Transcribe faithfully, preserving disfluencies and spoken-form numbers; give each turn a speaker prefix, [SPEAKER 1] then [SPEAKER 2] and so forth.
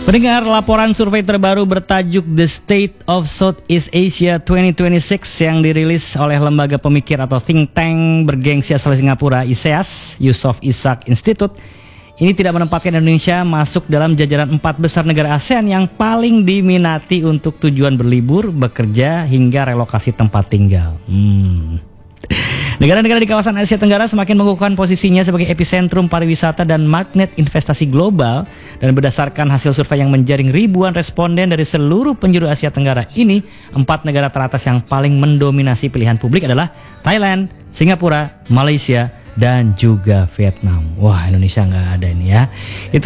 [SPEAKER 1] Pendengar, laporan survei terbaru bertajuk The State of Southeast Asia dua ribu dua puluh enam yang dirilis oleh lembaga pemikir atau think tank bergengsi asal Singapura, I S E A S, Yusof Ishak Institute, ini tidak menempatkan Indonesia masuk dalam jajaran empat besar negara ASEAN yang paling diminati untuk tujuan berlibur, bekerja, hingga relokasi tempat tinggal. Hmm. Negara-negara di kawasan Asia Tenggara semakin mengukuhkan posisinya sebagai epicentrum pariwisata dan magnet investasi global. Dan berdasarkan hasil survei yang menjaring ribuan responden dari seluruh penjuru Asia Tenggara ini, empat negara teratas yang paling mendominasi pilihan publik adalah Thailand, Singapura, Malaysia, dan juga Vietnam. Wah, Indonesia nggak ada ini ya. Itu